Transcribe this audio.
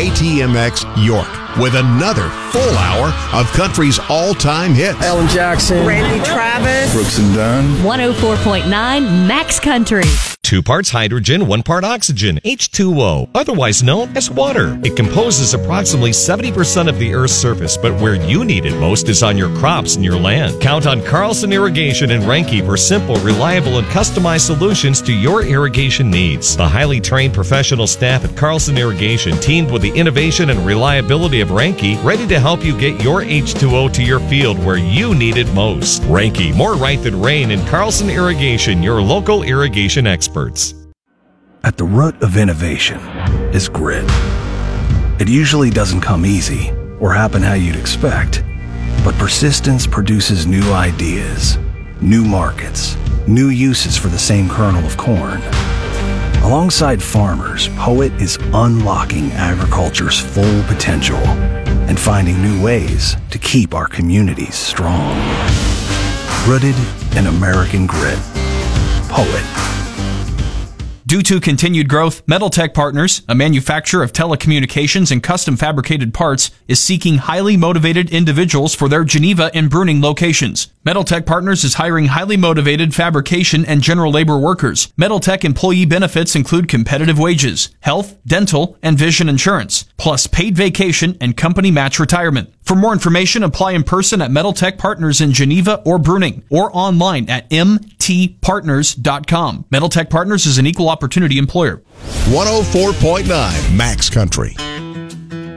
KTMX York with another full hour of country's all-time hits. Alan Jackson, Randy Travis, Brooks and Dunn. 104.9 Max Country. 2 parts hydrogen, 1 part oxygen, H2O, otherwise known as water. It composes approximately 70% of the Earth's surface, but where you need it most is on your crops and your land. Count on Carlson Irrigation and Renke for simple, reliable, and customized solutions to your irrigation needs. The highly trained professional staff at Carlson Irrigation, teamed with the innovation and reliability of Renke, ready to help you get your H2O to your field where you need it most. Renke, more right than rain, and Carlson Irrigation, your local irrigation experts. At the root of innovation is grit. It usually doesn't come easy or happen how you'd expect, but persistence produces new ideas, new markets, new uses for the same kernel of corn. Alongside farmers, Poet is unlocking agriculture's full potential and finding new ways to keep our communities strong. Rooted in American grit. Poet. Due to continued growth, Metaltech Partners, a manufacturer of telecommunications and custom fabricated parts, is seeking highly motivated individuals for their Geneva and Bruning locations. Metaltech Partners is hiring highly motivated fabrication and general labor workers. Metaltech employee benefits include competitive wages, health, dental, and vision insurance, plus paid vacation and company match retirement. For more information, apply in person at Metaltech Partners in Geneva or Bruning, or online at mtpartners.com. Metaltech Partners is an equal opportunity employer. 104.9 Max Country.